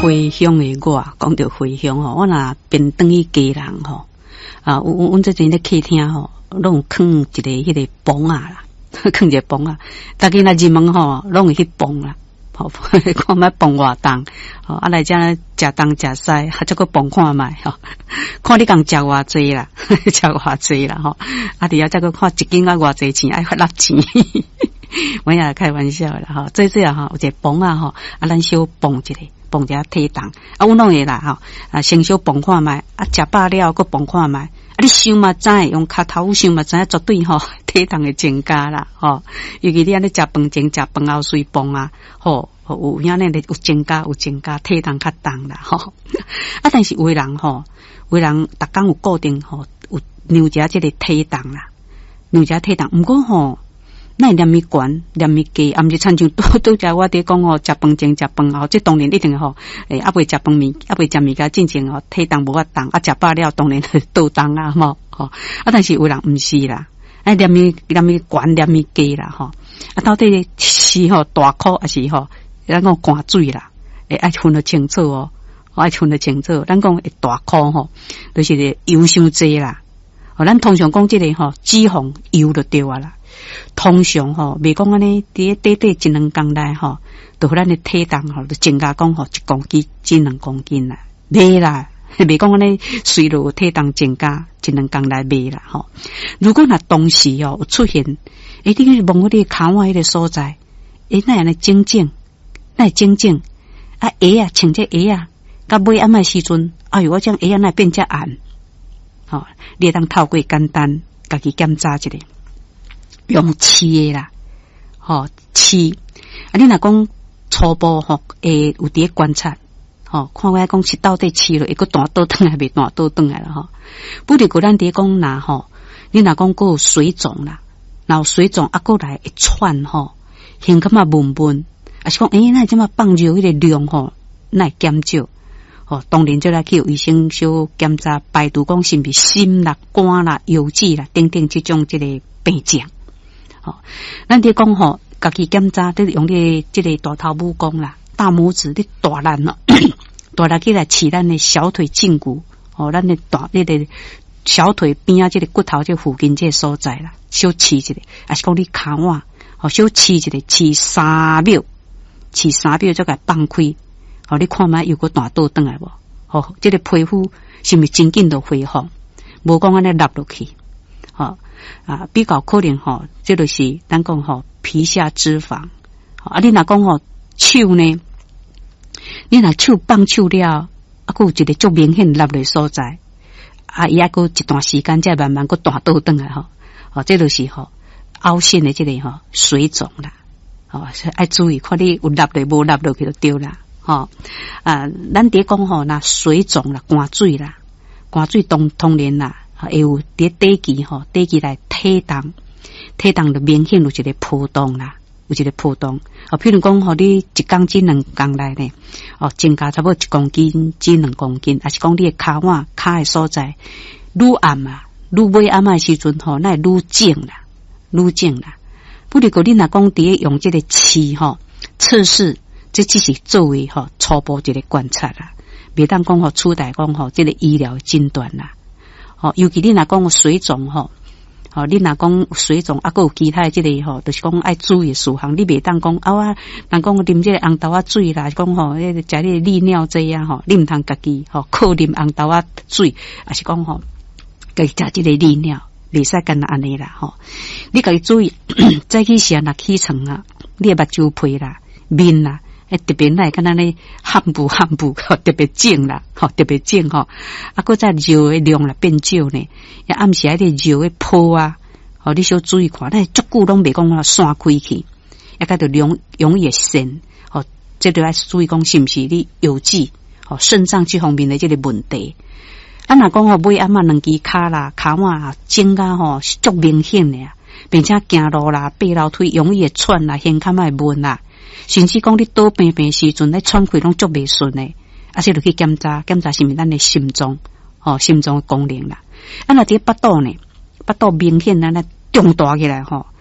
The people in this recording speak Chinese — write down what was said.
回乡的我，讲到回乡吼，我若变等于家人吼，阮之前咧客厅吼，拢放一个迄个棚啊啦，放一个棚啊，大家若入门吼，拢会去棚啦，吼，看卖棚偌重，吼，来遮食东食西，再个棚看卖吼，看你共食偌济啦，食偌济啦吼，伫遐再个看一斤偌济钱，爱发六钱。我也开玩笑啦吼，最主要吼有一个棚啊吼，咱小棚一个。蹦一下体重，阮拢会啦吼，先小蹦看卖，食饱了搁蹦看卖，你想嘛知，用脚头想嘛知，绝对吼体重会增加啦吼。尤其你安尼食饭前、食饭后随蹦啊，吼有遐呢有增加，体重较重啦吼。但是有的人逐工有固定吼，有量一即个体重啦，量一体重，毋过吼。那念咪悬，念咪低，毋是亲像拄则我伫讲吼，食饭前、食饭后，即当然一定吼，未食饭面，未食物件进前吼，体重无法重，食饱了当然倒重啊，吼，但是有人毋是啦，念咪悬，念咪低啦，吼，到底是吼大箍还是吼，咱讲寒水啦，爱分得清楚哦，爱分得清楚，咱讲会大箍吼，就是油伤济啦，咱通常讲即个吼，脂肪油就对啊啦。通常吼，袂讲安尼，伫短一两工内吼，就互咱的体重吼，就增加讲吼1公斤至2公斤啦，袂啦，袂讲安尼随着体重增加一两工内袂啦吼。如果若当时哦有出现，你去摸我哋骹腕迄个所在，那安尼整整，那整整啊鞋啊，穿这鞋啊，甲尾暗的时阵，哎呦，我将鞋啊那变遮暗，吼，你会当透过简单家己检查一下。用试的啦，吼试，你若讲初步吼，有伫咧观察，吼，看我讲是到底试了，会个大倒转来，未大倒转来啦吼。不如咱伫讲若吼，你若讲有水肿啦，然后水肿过来一串吼，形感觉闷闷，啊是讲那即么放尿迄个量吼，那会减少，吼，当然就来去有医生小检查，排除讲是毋是心啦、肝啦、腰子啦等等即种即个病症。吼，咱伫讲吼，家己检查，你用你即个大头拇公啦，大拇指你大力咯，大力起来刺咱的小腿胫骨，哦，咱的大那个小腿边啊，即个骨头这附近这个所在啦，小刺一个，还是讲你骹腕，哦，小刺一个，刺3秒，刺3秒再甲放开，哦，你看卖又个大倒转来无？哦，这个皮肤是毋是真紧就恢复？无讲安尼落落去，哦。比较可能吼，这就是咱讲吼皮下脂肪。你若讲吼手呢，你若手放手了，有一个足明显落来所在，伊还过一段时间再慢慢个大倒转来吼。这就是吼凹陷的这个吼水肿啦。爱注意，看你有落来无落落去就对啦。咱伫讲吼那水肿啦、寒水啦、寒水当然啦。会有伫短期吼，短期来体重就明显有一个波动啦，有一个波动。譬如讲，吼你1公斤2公内呢，增加差不多1公斤至2公斤，还是讲你的骹腕骹的所在愈暗啊，愈尾暗的时阵吼，那愈肿啦，愈肿啦。不如果你若讲伫用这个试吼测试，这只是作为吼初步一个观察啦，袂当讲吼取代讲吼这个医疗诊断啦。尤其你若讲有水肿吼，你若讲水肿，还有其他的这个吼，就是讲爱注意的事项，你袂当讲人讲啉这个红豆仔水啦，讲吼，食这个利尿剂啊吼，你毋通家己吼靠啉红豆仔水，还是讲吼，家己食这个利尿，袂使干那安尼啦吼。你家己注意，早起时若起床啊，你的目睭皮啦、面啦。特别来敢若咧汗布，特别肿啦，特别肿吼。搁再尿的量啦变少呢，也暗时迄个尿的泡啊，你小注意看，那足久拢袂讲散开去，也甲着容易渗，这就要注意讲是毋是你腰子，肾脏这方面的这个问题。若讲尾暗2支骹啦、骹腕啊，肿啊是足明显的啊，并且行路啦、爬楼梯容易会喘啦、胸坎会闷啦。甚至讲你倒病时阵，咧喘气拢足袂顺诶，是就去检查是毋是咱的心脏，心脏的功能啦。若伫腹肚呢，腹肚明显那肿大起来吼，